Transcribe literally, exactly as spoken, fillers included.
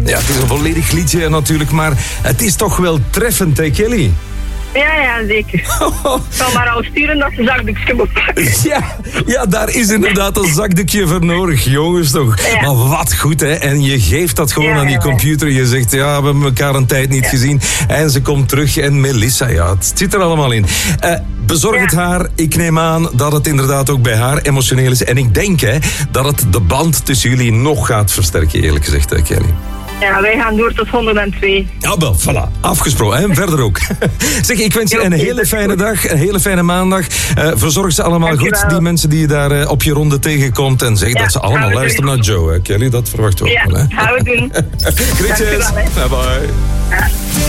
Ja, het is een volledig liedje natuurlijk, maar het is toch wel treffend, hè Kelly? Ja, ja, zeker. Ik zal maar al sturen dat ze zakdoekje moet pakken. Ja, ja, daar is inderdaad een zakdoekje voor nodig, jongens toch. Ja. Maar wat goed, hè. En je geeft dat gewoon Ja, aan die ja, ja. computer. Je zegt, ja, we hebben elkaar een tijd niet Ja. gezien. En ze komt terug. En Melissa, ja, het zit er allemaal in. Uh, bezorg Ja. het haar. Ik neem aan dat het inderdaad ook bij haar emotioneel is. En ik denk, hè, dat het de band tussen jullie nog gaat versterken, eerlijk gezegd, hè, Kelly. Ja, wij gaan door tot honderdtwee. Ja, wel, voilà. Afgesproken. En verder ook. Zeg, ik wens je Ja, een oké, hele dat is fijne goed. dag. Een hele fijne maandag. Uh, verzorg ze allemaal Dankjewel. goed. Die mensen die je daar uh, op je ronde tegenkomt. En zeg Ja, dat ze gaan allemaal we luisteren doen. naar Joe. Hè, Kelly, dat verwachten we Ja, ook wel. Hè? gaan we doen. Groetjes. Dankjewel, hè. Bye bye. Ja.